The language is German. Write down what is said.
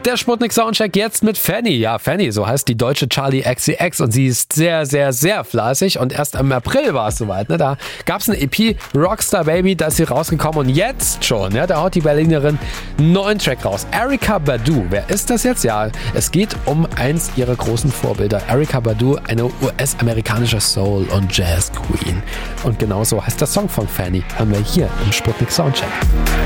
Der Sputnik Soundcheck jetzt mit Fanny. Ja, Fanny, so heißt die deutsche Charli XCX und sie ist sehr, sehr, sehr fleißig und erst im April war es soweit. Ne? Da gab es eine EP, Rockstar Baby, da ist sie rausgekommen und jetzt schon, ja, da haut die Berlinerin einen neuen Track raus. Erykah Badu, wer ist das jetzt? Ja, es geht um eins ihrer großen Vorbilder. Erykah Badu, eine US-amerikanische Soul- und Jazz-Queen. Und genau so heißt der Song von Fanny. Haben wir hier im Sputnik Soundcheck.